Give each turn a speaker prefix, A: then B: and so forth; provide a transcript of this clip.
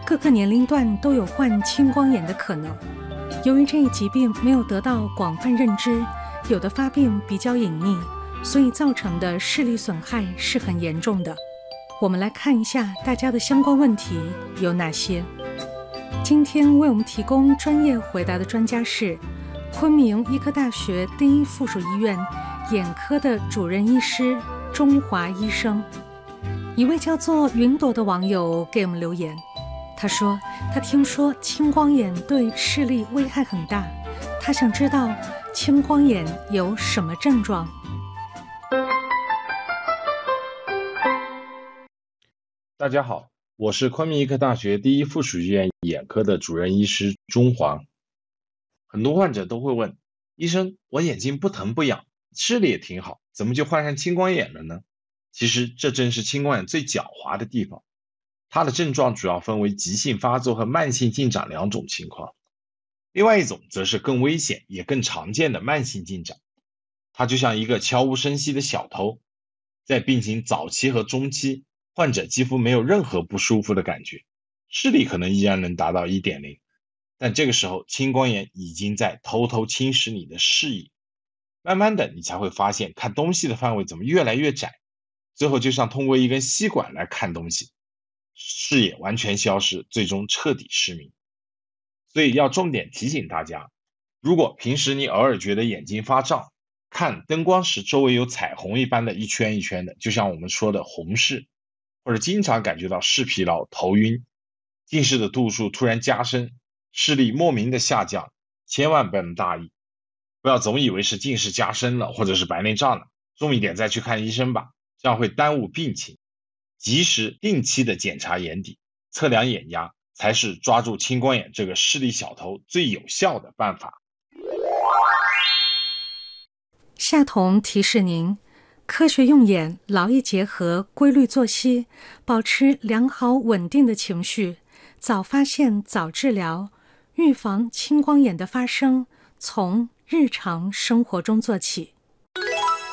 A: 各个年龄段都有患青光眼的可能。由于这一疾病没有得到广泛认知，有的发病比较隐匿，所以造成的视力损害是很严重的。我们来看一下大家的相关问题有哪些。今天为我们提供专业回答的专家是昆明医科大学第一附属医院眼科的主任医师钟华医生。一位叫做云朵的网友给我们留言，他说他听说青光眼对视力危害很大，他想知道青光眼有什么症状。
B: 大家好，我是昆明医科大学第一附属医院眼科的主任医师钟华。很多患者都会问，医生，我眼睛不疼不痒，视力也挺好，怎么就患上青光眼了呢？其实这正是青光眼最狡猾的地方。它的症状主要分为急性发作和慢性进展两种情况。另外一种则是更危险也更常见的慢性进展，它就像一个悄无声息的小偷，在病情早期和中期，患者几乎没有任何不舒服的感觉，视力可能依然能达到 1.0， 但这个时候青光眼已经在偷偷侵蚀你的视野，慢慢的你才会发现看东西的范围怎么越来越窄，最后就像通过一根吸管来看东西，视野完全消失，最终彻底失明。所以要重点提醒大家，如果平时你偶尔觉得眼睛发胀，看灯光时周围有彩虹一般的一圈一圈的，就像我们说的红视，或者经常感觉到视疲劳、头晕，近视的度数突然加深，视力莫名的下降，千万不能大意，不要总以为是近视加深了或者是白内障了，重一点再去看医生吧，这样会耽误病情。及时定期的检查眼底，测量眼压，才是抓住青光眼这个视力小偷最有效的办法。
A: 夏彤提示您，科学用眼，劳逸结合，规律作息，保持良好稳定的情绪，早发现早治疗，预防青光眼的发生，从日常生活中做起。